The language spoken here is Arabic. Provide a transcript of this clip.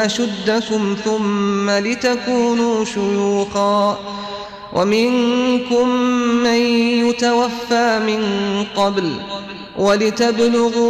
لتبلغوا أشدكم ثم لتكونوا شيوخا ومنكم من يتوفى من قبل ولتبلغوا